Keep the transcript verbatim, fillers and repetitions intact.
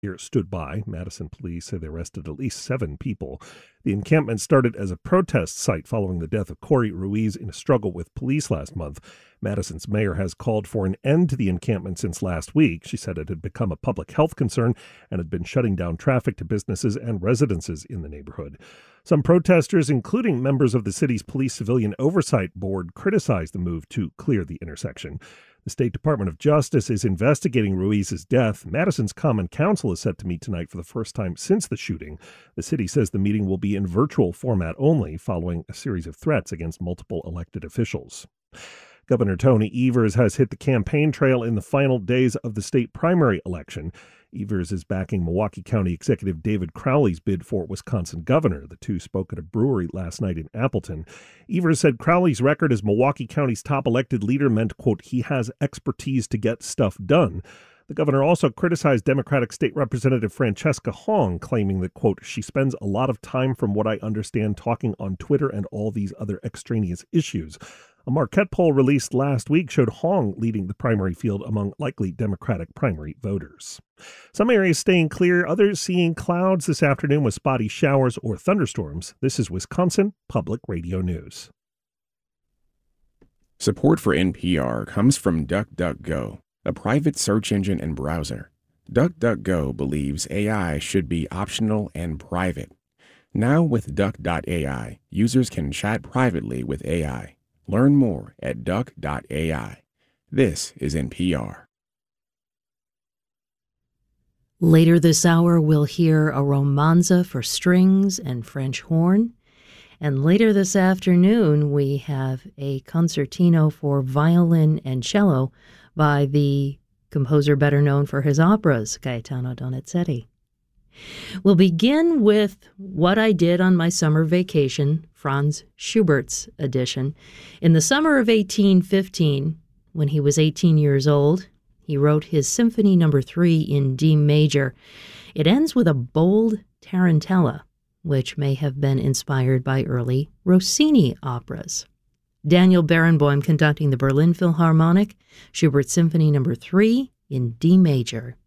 stood by. Madison police say they arrested at least seven people. The encampment started as a protest site following the death of Corey Ruiz in a struggle with police last month. Madison's mayor has called for an end to the encampment since last week. She said it had become a public health concern and had been shutting down traffic to businesses and residences in the neighborhood. Some protesters, including members of the city's Police Civilian Oversight Board, criticized the move to clear the intersection. The State Department of Justice is investigating Ruiz's death. Madison's Common Council is set to meet tonight for the first time since the shooting. The city says the meeting will be in virtual format only, following a series of threats against multiple elected officials. Governor Tony Evers has hit the campaign trail in the final days of the state primary election. Evers is backing Milwaukee County Executive David Crowley's bid for Wisconsin governor. The two spoke at a brewery last night in Appleton. Evers said Crowley's record as Milwaukee County's top elected leader meant, quote, he has expertise to get stuff done. The governor also criticized Democratic State Representative Francesca Hong, claiming that, quote, she spends a lot of time, from what I understand, talking on Twitter and all these other extraneous issues. A Marquette poll released last week showed Hong leading the primary field among likely Democratic primary voters. Some areas staying clear, others seeing clouds this afternoon with spotty showers or thunderstorms. This is Wisconsin Public Radio News. Support for N P R comes from DuckDuckGo, a private search engine and browser. DuckDuckGo believes A I should be optional and private. Now with Duck dot A I, users can chat privately with A I. Learn more at duck dot A I. This is N P R. Later this hour, we'll hear a romanza for strings and French horn. And later this afternoon, we have a concertino for violin and cello by the composer better known for his operas, Gaetano Donizetti. We'll begin with What I Did on My Summer Vacation, Franz Schubert's edition. In the summer of eighteen fifteen, when he was eighteen years old, he wrote his Symphony Number three in D major. It ends with a bold tarantella, which may have been inspired by early Rossini operas. Daniel Barenboim conducting the Berlin Philharmonic, Schubert's Symphony Number three in D major.